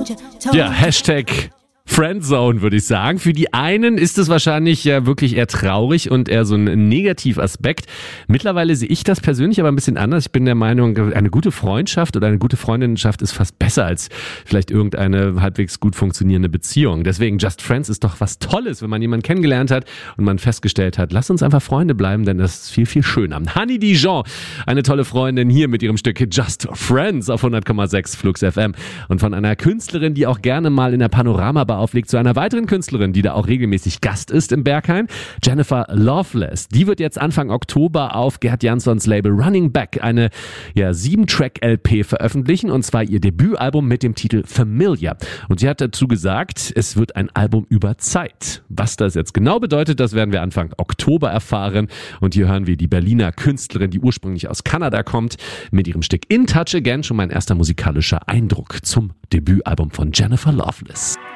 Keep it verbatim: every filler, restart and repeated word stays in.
Ja, Hashtag Friendzone, würde ich sagen. Für die einen ist es wahrscheinlich ja wirklich eher traurig und eher so ein Negativaspekt. Mittlerweile sehe ich das persönlich aber ein bisschen anders. Ich bin der Meinung, eine gute Freundschaft oder eine gute Freundinnenschaft ist fast besser als vielleicht irgendeine halbwegs gut funktionierende Beziehung. Deswegen Just Friends ist doch was Tolles, wenn man jemanden kennengelernt hat und man festgestellt hat, lass uns einfach Freunde bleiben, denn das ist viel, viel schöner. Honey Dijon, eine tolle Freundin hier mit ihrem Stück Just Friends auf hundert Komma sechs Flux F M und von einer Künstlerin, die auch gerne mal in der Panorama auflegt, zu einer weiteren Künstlerin, die da auch regelmäßig Gast ist im Berghain, Jennifer Loveless. Die wird jetzt Anfang Oktober auf Gerd Janssons Label Running Back eine ja, sieben-Track-L P veröffentlichen, und zwar ihr Debütalbum mit dem Titel Familiar. Und sie hat dazu gesagt, es wird ein Album über Zeit. Was das jetzt genau bedeutet, das werden wir Anfang Oktober erfahren. Und hier hören wir die Berliner Künstlerin, die ursprünglich aus Kanada kommt, mit ihrem Stück In Touch Again, schon mein erster musikalischer Eindruck zum Debütalbum von Jennifer Loveless.